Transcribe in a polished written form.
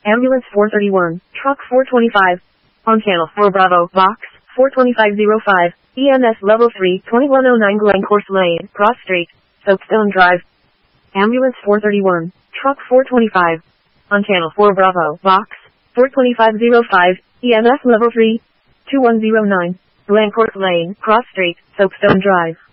Ambulance 431, Truck 425. On Channel 4 Bravo, Box 42505, EMS Level 3, 2109 Glencourse Lane, Cross Street, Soapstone Drive. Ambulance 431, Truck 425. On Channel 4 Bravo, Box 42505, EMS Level 3, 2109, Glencourse Lane, Cross Street, Soapstone Drive.